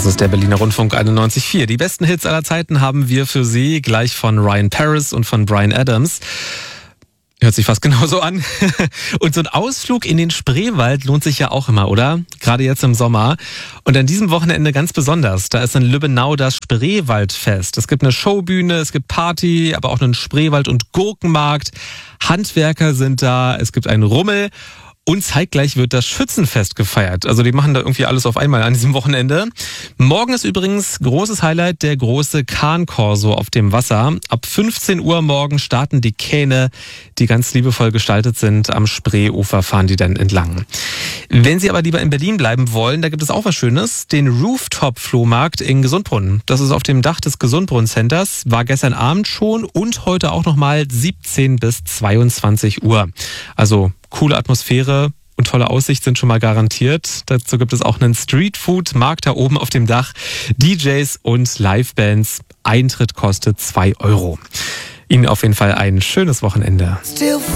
Das ist der Berliner Rundfunk 91.4. Die besten Hits aller Zeiten haben wir für Sie, gleich von Ryan Paris und von Bryan Adams. Hört sich fast genauso an. Und so ein Ausflug in den Spreewald lohnt sich ja auch immer, oder? Gerade jetzt im Sommer. Und an diesem Wochenende ganz besonders. Da ist in Lübbenau das Spreewaldfest. Es gibt eine Showbühne, es gibt Party, aber auch einen Spreewald- und Gurkenmarkt. Handwerker sind da, es gibt einen Rummel. Und zeitgleich wird das Schützenfest gefeiert. Also die machen da irgendwie alles auf einmal an diesem Wochenende. Morgen ist übrigens großes Highlight der große Kahn-Korso auf dem Wasser. Ab 15 Uhr morgen starten die Kähne, die ganz liebevoll gestaltet sind. Am Spreeufer fahren die dann entlang. Wenn Sie aber lieber in Berlin bleiben wollen, da gibt es auch was Schönes. Den Rooftop-Flohmarkt in Gesundbrunnen. Das ist auf dem Dach des Gesundbrunnen-Centers. War gestern Abend schon und heute auch nochmal 17 bis 22 Uhr. Also coole Atmosphäre und tolle Aussicht sind schon mal garantiert. Dazu gibt es auch einen Streetfood-Markt da oben auf dem Dach. DJs und Livebands. Eintritt kostet 2 Euro. Ihnen auf jeden Fall ein schönes Wochenende.